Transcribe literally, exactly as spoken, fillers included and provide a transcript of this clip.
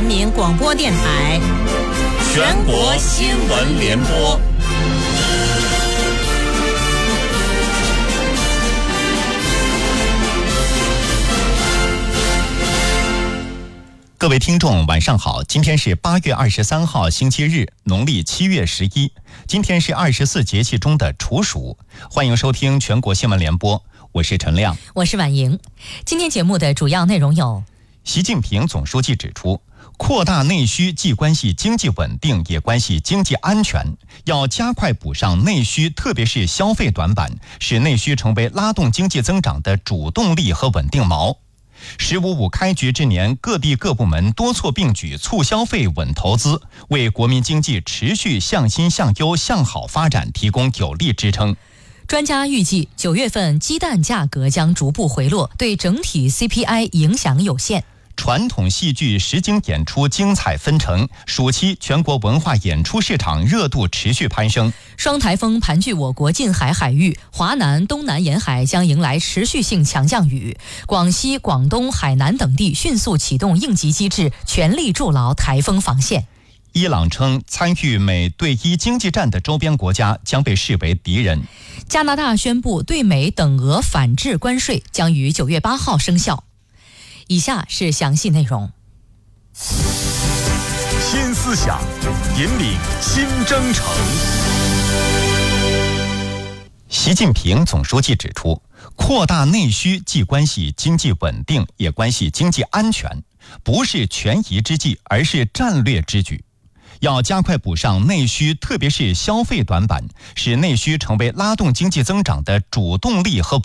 人民广播电台全国新闻联播。 各位听众晚上好，今天是八月二十三号星期日，农历七月十一，今天是二十四节气中的处暑。欢迎收听全国新闻联播，我是陈亮， 我是婉莹。今天节目的主要内容有： 习近平总书记指出，扩大内需既关系经济稳定，也关系经济安全，要加快补上内需，特别是消费短板，使内需成为拉动经济增长的主动力和稳定锚。十五五开局之年，各地各部门多措并举，促消费、稳投资，为国民经济持续向新向优向好发展提供有力支撑。 专家预计，九月份鸡蛋价格将逐步回落，对整体 C P I 影响有限。 传统戏剧实景演出精彩纷呈，暑期全国文化演出市场热度持续攀升。 双台风盘踞我国近海海域，华南、东南沿海将迎来持续性强降雨。广西、广东、海南等地迅速启动应急机制，全力筑牢台风防线。 伊朗称，参与美对伊经济战的周边国家将被视为敌人。 加拿大宣布对美等额反制关税将于九月八号生效。以下是详细内容。 新思想，引领新征程。 习近平总书记指出，扩大内需既关系经济稳定，也关系经济安全，不是权宜之计，而是战略之举。要加快补上内需，特别是消费短板，使内需成为拉动经济增长的主动力和